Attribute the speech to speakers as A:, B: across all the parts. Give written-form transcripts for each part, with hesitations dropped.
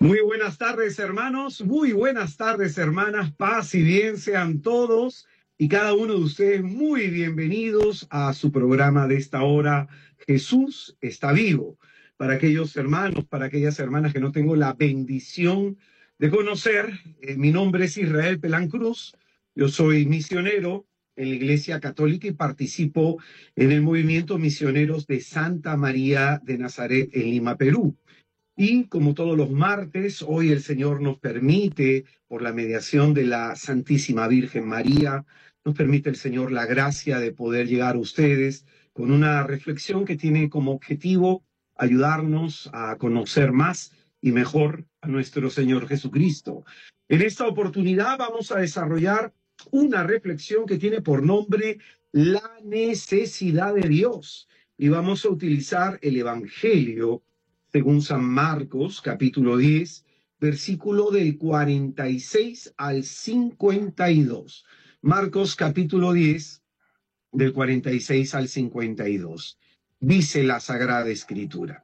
A: Muy buenas tardes, hermanos. Muy buenas tardes, hermanas. Paz y bien sean todos y cada uno de ustedes muy bienvenidos a su programa de esta hora, Jesús está vivo. Para aquellos hermanos, para aquellas hermanas que no tengo la bendición de conocer, mi nombre es Israel Pelán Cruz. Yo soy misionero en la Iglesia Católica y participo en el movimiento Misioneros de Santa María de Nazaret en Lima, Perú. Y como todos los martes, hoy el Señor nos permite, por la mediación de la Santísima Virgen María, nos permite el Señor la gracia de poder llegar a ustedes con una reflexión que tiene como objetivo ayudarnos a conocer más y mejor a nuestro Señor Jesucristo. En esta oportunidad vamos a desarrollar una reflexión que tiene por nombre la necesidad de Dios. Y vamos a utilizar el Evangelio según San Marcos, capítulo 10, versículo del 46 al 52. Marcos, capítulo 10, del 46 al 52. Dice la Sagrada Escritura.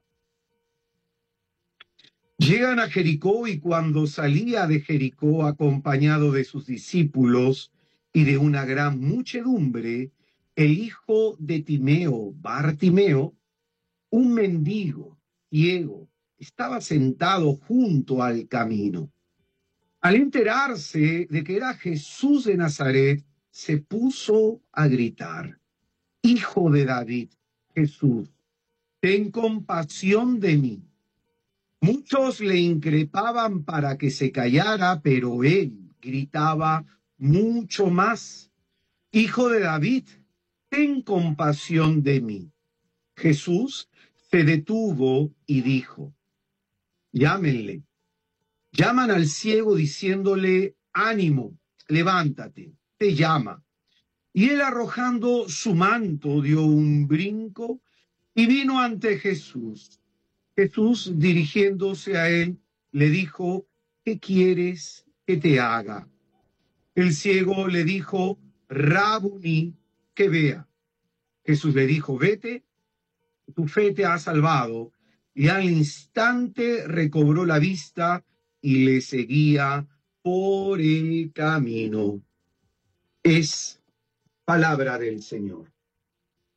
A: Llegan a Jericó y cuando salía de Jericó acompañado de sus discípulos y de una gran muchedumbre, el hijo de Timeo, Bartimeo, un mendigo ciego, estaba sentado junto al camino. Al enterarse de que era Jesús de Nazaret, se puso a gritar: Hijo de David, Jesús, ten compasión de mí. Muchos le increpaban para que se callara, pero él gritaba mucho más: Hijo de David, ten compasión de mí. Jesús se detuvo y dijo: Llámenle. Llaman al ciego diciéndole: ánimo, levántate, te llama. Y él, arrojando su manto, dio un brinco y vino ante Jesús. Jesús, dirigiéndose a él, le dijo: ¿qué quieres que te haga? El ciego le dijo: Rabuni, que vea. Jesús le dijo: vete, tu fe te ha salvado. Y al instante recobró la vista y le seguía por el camino. Es palabra del Señor.